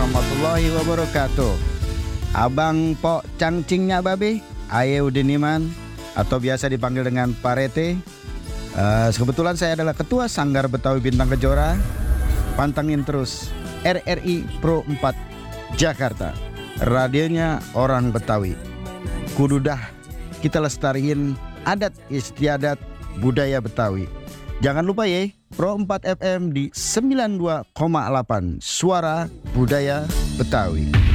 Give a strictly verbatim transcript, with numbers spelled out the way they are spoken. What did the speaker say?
warahmatullahi wabarakatuh. Abang Pok Cangcingnya Babe, Aye Udiniman, atau biasa dipanggil dengan Parete. uh, Kebetulan saya adalah Ketua Sanggar Betawi Bintang Kejora. Pantangin terus R R I Pro empat Jakarta, radionya orang Betawi. Kududah kita lestariin adat istiadat budaya Betawi. Jangan lupa ya, Pro empat F M di sembilan puluh dua koma delapan Suara Budaya Betawi.